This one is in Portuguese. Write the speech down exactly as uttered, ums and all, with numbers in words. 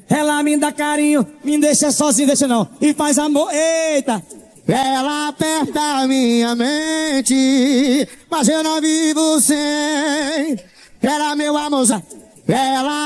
Ela me dá carinho, me deixa sozinho, deixa não. E faz amor, eita. Ela aperta a minha mente, mas eu não vivo sem. Ela, meu amor, ela